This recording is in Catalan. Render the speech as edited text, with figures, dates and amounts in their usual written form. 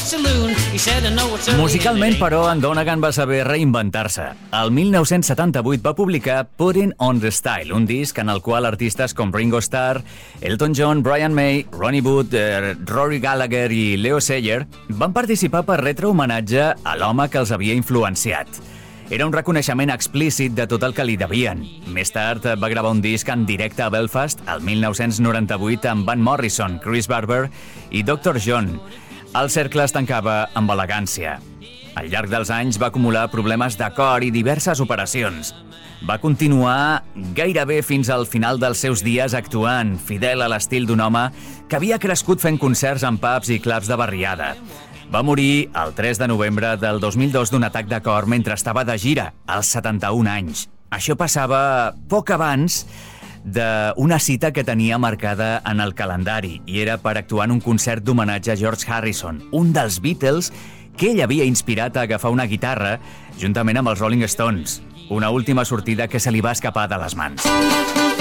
Musicalment, però, en Donegan va saber reinventar-se. El 1978 va publicar Putting on the Style, un disc en el qual artistes com Ringo Starr, Elton John, Brian May, Ronnie Wood, Rory Gallagher i Leo Sayer van participar per retre homenatge a l'home que els havia influenciat. Era un reconeixement explícit de tot el que li devien. Més tard va gravar un disc en directe a Belfast, el 1998, amb Van Morrison, Chris Barber i Dr. John. El cercle es tancava amb elegància. Al llarg dels anys va acumular problemes de cor i diverses operacions. Va continuar gairebé fins al final dels seus dies actuant, fidel a l'estil d'un home que havia crescut fent concerts en pubs i clubs de barriada. Va morir el 3 de novembre del 2002 d'un atac de cor mentre estava de gira, als 71 anys. Això passava poc abans d'una cita que tenia marcada en el calendari i era per actuar en un concert d'homenatge a George Harrison, un dels Beatles que ell havia inspirat a agafar una guitarra juntament amb els Rolling Stones. Una última sortida que se li va escapar de les mans.